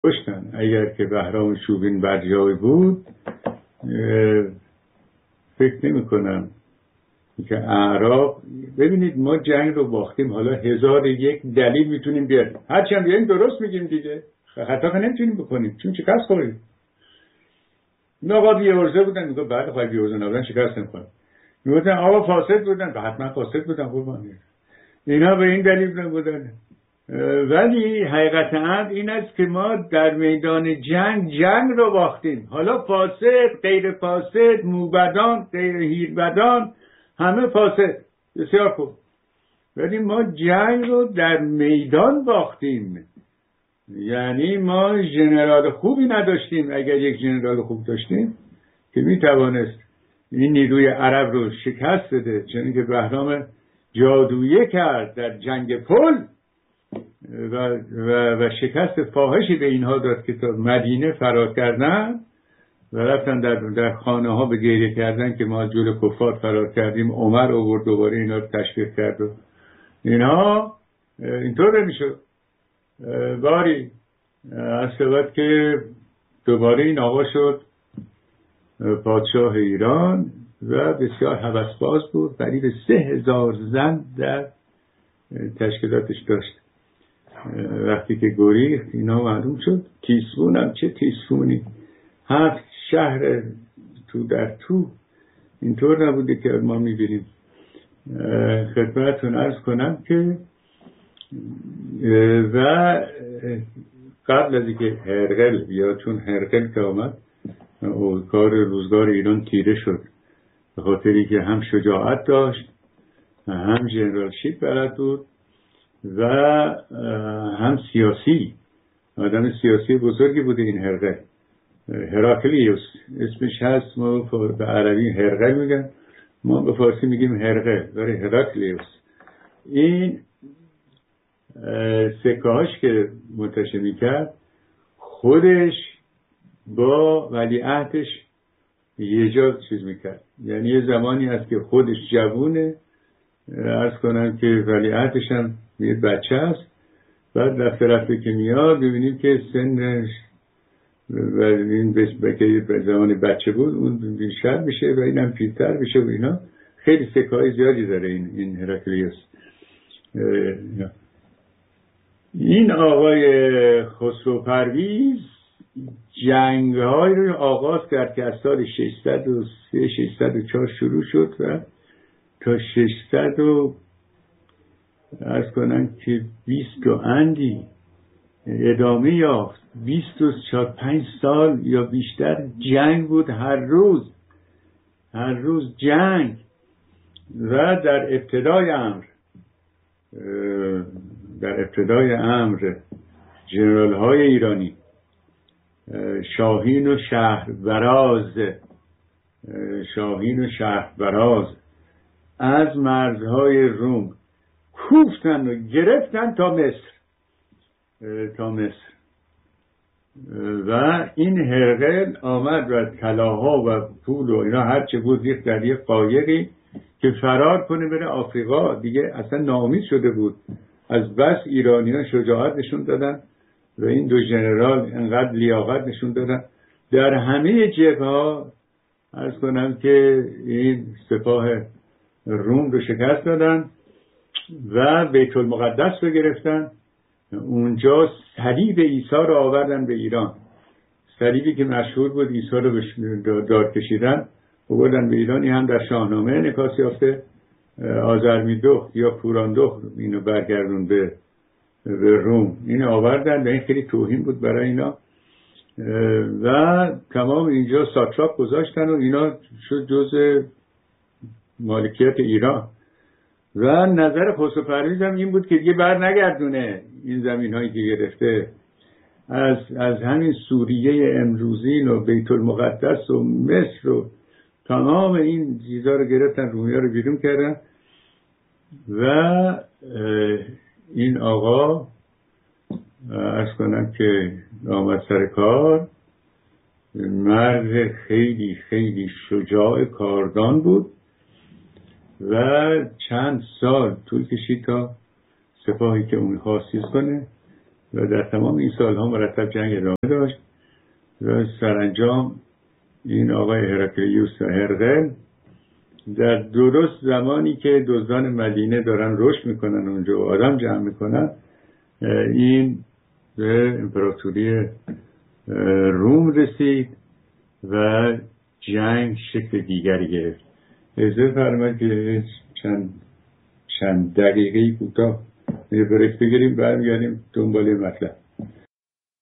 کشتن. اگر که بهرام چوبین بر جای بود فکر نمی کنم که اعراب، ببینید ما جنگ رو باختیم، حالا 1001 دلیل میتونیم بیاریم، هرچی هم بیاریم درست میگیم دیگه، خطا که نمیتونیم بکنیم چون شکست خوردیم. آقا بی‌عرضه بودن، میگه بعد خواهی بی‌عرضه نبودن شکست نمی‌خورن. میگفتن آقا فاسد بودن، حتما فاسد بودن قربانی. اینا به این دلیل بودن. ولی حقیقت امر این است که ما در میدان جنگ رو باختیم. حالا فاسد، غیر فاسد، موبدان، غیر هیربدان، همه فاسد، بسیار خوب. ولی ما جنگ رو در میدان باختیم. یعنی ما ژنرال خوبی نداشتیم. اگر یک ژنرال خوب داشتیم که میتوانست این نیروی عرب رو شکست بده، چون که بهرام جادویی کرد در جنگ پل و شکست فاحشی به اینها داد که تا مدینه فرار کردن و رفتن در خانه ها به گریه کردن که ما جلو کفار فرار کردیم. عمر آورد دوباره اینا رو تشویق کرد و اینها اینطور نمیشد. باری از سبب که دوباره این آقا شد پادشاه ایران و بسیار هوسباز بود، قریب 3000 زن در تشکیلاتش داشت. وقتی که گریخت اینا معلوم شد. تیسفون هم چه تیسفونی، 7 شهر تو در تو، اینطور نبوده که ما میبینیم. خدمتتون عرض کنم که و قبل از اینکه هرقل، یا چون هرقل که آمد کار روزگار ایران تیره شد، به خاطری که هم شجاعت داشت، هم جنرالشیپ بلد بود و هم سیاسی، آدم سیاسی بزرگی بوده. این هرقل، هراکلیوس اسمش هست، ما به عربی هرقل میگن، ما به فارسی میگیم هرقل، ولی هراکلیوس. این سکه هاش که منتشر میکرد خودش با ولیعهدش یه جا چیز میکرد. یعنی یه زمانی هست که خودش جوونه، عرض کنم که ولیعهدش هم یه بچه هست، بعد رفته که میاد ببینیم که سنش و این به زمان بچه بود اون بیشتر میشه و این هم پیرتر میشه و اینا. خیلی سکه های زیادی داره این هراکلیوس. این آقای خسرو پرویز جنگ‌های رو آغاز کرد که از سال 603-604 شروع شد و تا 600 و عرض کنم که 20 و اندی ادامه یافت. 25 سال یا بیشتر جنگ بود، هر روز جنگ. و در ابتدای امر جنرال های ایرانی شاهین و شهربراز از مرزهای روم کوفتن و گرفتن تا مصر. و این هرقل آمد و طلاها و پول و اینا هرچه بود ریخت در یک قایقی که فرار کنه بره آفریقا. دیگه اصلا ناامید شده بود، از بس ایرانیان شجاعت نشون دادن و این دو ژنرال انقدر لیاقت نشون دادن در همه جبهه‌ها. عرض کنم که این سپاه روم رو شکست دادن و بیت المقدس رو گرفتن. اونجا صلیب عیسی رو آوردن به ایران، صلیبی که مشهور بود عیسی رو به دار کشیدن آوردن به ایران. این هم در شاهنامه انعکاس یافته. آذرمیدخت یا پوراندخت اینو برگردون به روم، اینو آوردن و این خیلی توهین بود برای اینا و تمام اینجا ساتراپ گذاشتن و اینا شد جزء مالکیت ایران. و نظر خسرو پرویز هم این بود که دیگه بر نگردونه این زمین هایی که گرفته، از همین سوریه امروزین و بیت المقدس و مصر و تمام این چیزا رو گرفتن، رومیا رو بیرون کردن. و این آقا عرض کنم که آمد سر کار، مرد خیلی خیلی شجاع کاردان بود و چند سال طول کشید تا سپاهی که اون خواستیز کنه و در تمام این سالها مرتب جنگ ادامه داشت و سرانجام این آقای هراکلیوس هرقل در درست زمانی که دزدان مدینه دارن رشد میکنن اونجا و آدم جمع میکنن، این به امپراتوری روم رسید و جنگ شکل دیگری گرفت. اجازه فرمایید که چند دقیقه‌ای کوتاه بریک بگیریم، برمیگردیم دنبال مطلب.